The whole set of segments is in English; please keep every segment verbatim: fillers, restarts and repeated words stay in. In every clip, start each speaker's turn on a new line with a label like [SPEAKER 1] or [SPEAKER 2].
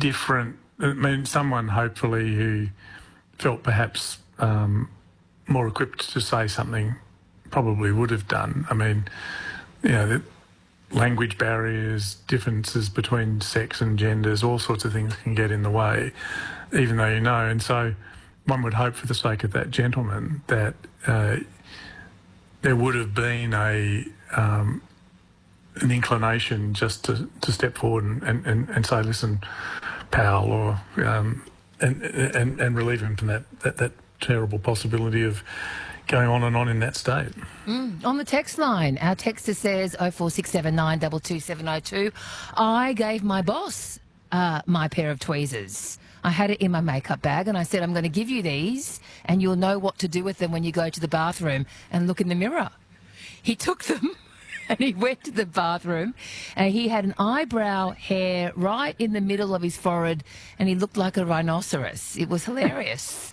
[SPEAKER 1] different. I mean, someone hopefully who felt perhaps um, more equipped to say something probably would have done. I mean, you know, the language barriers, differences between sex and genders, all sorts of things can get in the way, even though you know. And so one would hope for the sake of that gentleman that uh, there would have been a um, an inclination just to, to step forward and, and, and, and say, listen, pal, or um, and, and and relieve him from that, that, that terrible possibility of going on and on in that state.
[SPEAKER 2] Mm. On the text line, our texter says oh four six seven nine two two seven oh two, I gave my boss uh, my pair of tweezers. I had it in my makeup bag and I said, I'm going to give you these and you'll know what to do with them when you go to the bathroom and look in the mirror. He took them and he went to the bathroom and he had an eyebrow hair right in the middle of his forehead and he looked like a rhinoceros. It was hilarious.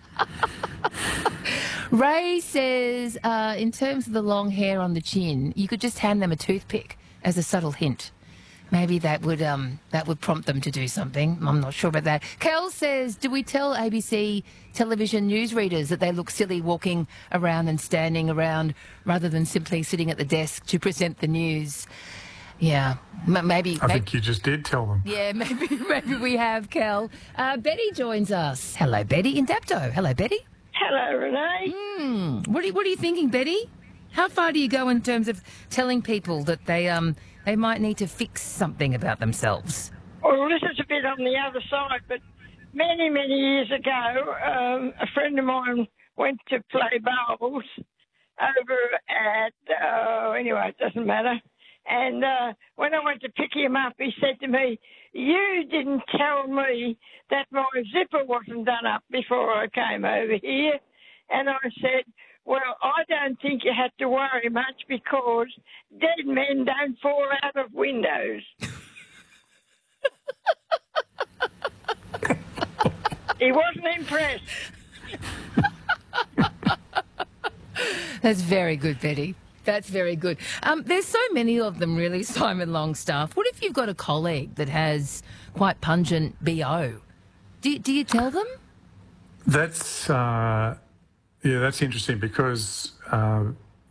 [SPEAKER 2] Ray says, uh, in terms of the long hair on the chin, you could just hand them a toothpick as a subtle hint. Maybe that would um, that would prompt them to do something. I'm not sure about that. Kel says, do we tell A B C television newsreaders that they look silly walking around and standing around rather than simply sitting at the desk to present the news? Yeah, M- maybe.
[SPEAKER 1] I
[SPEAKER 2] maybe,
[SPEAKER 1] think you just did tell them.
[SPEAKER 2] Yeah, maybe maybe we have, Kel. Uh, Betty joins us. Hello, Betty in Dapto. Hello, Betty.
[SPEAKER 3] Hello, Renee.
[SPEAKER 2] Hmm. What are, you- what are you thinking, Betty? How far do you go in terms of telling people that they um they might need to fix something about themselves?
[SPEAKER 3] Well, this is a bit on the other side, but many, many years ago, um, a friend of mine went to play bowls over at, uh, anyway, it doesn't matter. And uh, when I went to pick him up, he said to me, you didn't tell me that my zipper wasn't done up before I came over here. And I said, well, I don't think you had to worry much because dead men don't fall out of windows. He wasn't impressed.
[SPEAKER 2] That's very good, Betty. That's very good. Um, there's so many of them, really, Simon Longstaff. What if you've got a colleague that has quite pungent B O? Do, do you tell them?
[SPEAKER 1] That's, uh, yeah, that's interesting because uh,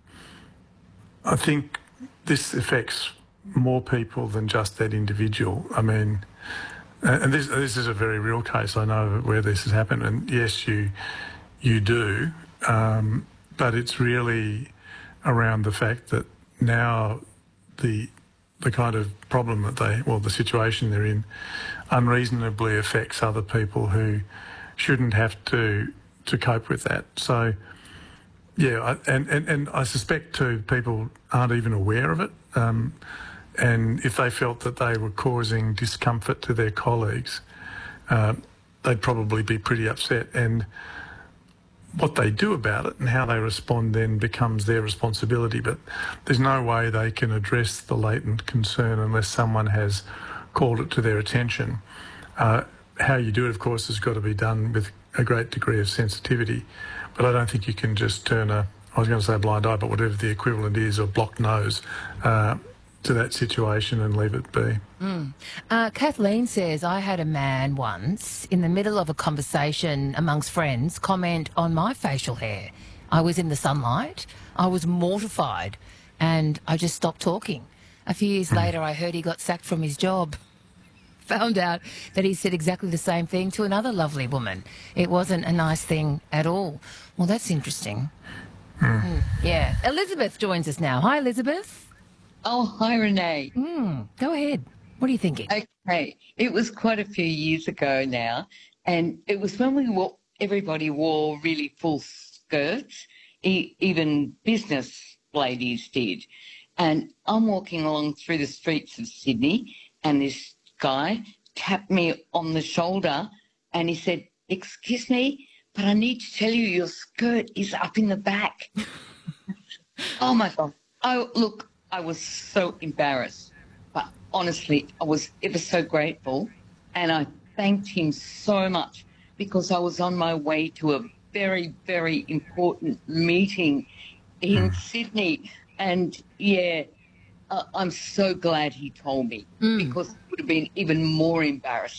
[SPEAKER 1] I think this affects more people than just that individual. I mean, and this this is a very real case. I know where this has happened, and yes, you you do, um, but it's really around the fact that now the the kind of problem that they, well, the situation they're in, unreasonably affects other people who shouldn't have to to cope with that. So, yeah, I, and, and, and I suspect too people aren't even aware of it. Um, and if they felt that they were causing discomfort to their colleagues, uh, they'd probably be pretty upset. And what they do about it and how they respond then becomes their responsibility. But there's no way they can address the latent concern unless someone has called it to their attention. Uh, how you do it, of course, has got to be done with a great degree of sensitivity. But I don't think you can just turn a, I was going to say a blind eye, but whatever the equivalent is, a blocked nose uh, to that situation and leave it be.
[SPEAKER 2] Mm. Uh, Kathleen says, I had a man once, in the middle of a conversation amongst friends, comment on my facial hair. I was in the sunlight, I was mortified, and I just stopped talking. A few years mm. later, I heard he got sacked from his job. Found out that he said exactly the same thing to another lovely woman. It wasn't a nice thing at all. Well, that's interesting.
[SPEAKER 1] Mm.
[SPEAKER 2] Mm, yeah. Elizabeth joins us now. Hi, Elizabeth.
[SPEAKER 4] Oh, hi, Renee.
[SPEAKER 2] Mm, go ahead. What are you thinking?
[SPEAKER 4] Okay. It was quite a few years ago now, and it was when we wore, everybody wore really full skirts, e- even business ladies did. And I'm walking along through the streets of Sydney, and this guy tapped me on the shoulder and he said, excuse me, but I need to tell you your skirt is up in the back. Oh, my God. Oh, look, I was so embarrassed. But honestly, I was ever so grateful, and I thanked him so much because I was on my way to a very, very important meeting in Sydney. And, yeah, uh, I'm so glad he told me mm. because it would have been even more embarrassing.